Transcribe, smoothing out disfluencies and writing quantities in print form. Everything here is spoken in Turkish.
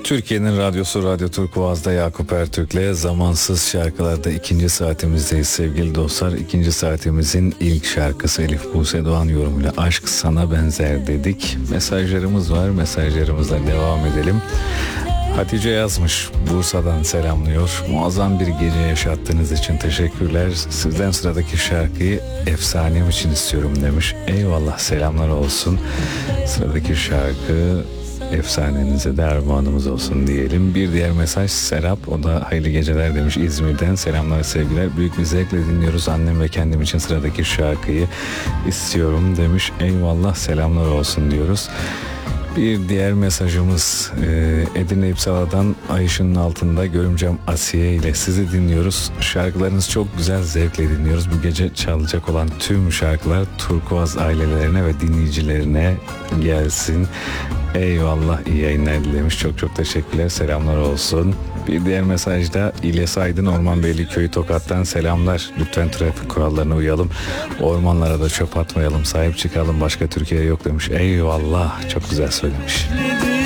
Türkiye'nin radyosu Radyo Turkuaz'da Yakup Ertürk'le Zamansız Şarkılar'da ikinci saatimizdeyiz sevgili dostlar. İkinci saatimizin ilk şarkısı Elif Buse Doğan yorumuyla Aşk Sana Benzer dedik. Mesajlarımız var, mesajlarımızla devam edelim. Hatice yazmış, Bursa'dan selamlıyor. Muazzam bir gece yaşattığınız için teşekkürler. Sizden sıradaki şarkıyı efsanem için istiyorum demiş. Eyvallah, selamlar olsun. Sıradaki şarkı efsanenize de armağanımız olsun diyelim. Bir diğer mesaj Serap, o da hayırlı geceler demiş İzmir'den. Selamlar, sevgiler. Büyük bir zevkle dinliyoruz. Annem ve kendim için sıradaki şarkıyı istiyorum demiş. Eyvallah, selamlar olsun diyoruz. Bir diğer mesajımız Edirne İpsala'dan Ay Işığının Altında Görümcem Asiye ile sizi dinliyoruz. Şarkılarınız çok güzel, zevkle dinliyoruz. Bu gece çalacak olan tüm şarkılar Turkuaz ailelerine ve dinleyicilerine gelsin. Eyvallah, iyi yayınlar dilemiş. Çok çok teşekkürler, selamlar olsun. Bir diğer mesajda İlyas Aydın Ormanbeyli Köyü Tokat'tan selamlar. Lütfen trafik kurallarına uyalım. Ormanlara da çöp atmayalım. Sahip çıkalım. Başka Türkiye yok demiş. Eyvallah. Çok güzel söylemiş.